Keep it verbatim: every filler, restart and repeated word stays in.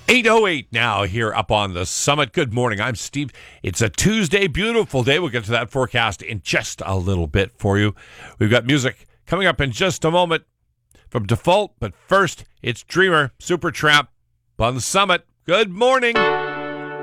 eight oh eight now here up on the summit. Good morning. I'm Steve. It's a Tuesday, beautiful day. We'll get to that forecast in just a little bit for you. We've got music coming up in just a moment from Default, but first, it's Dreamer, Supertramp on the summit. Good morning.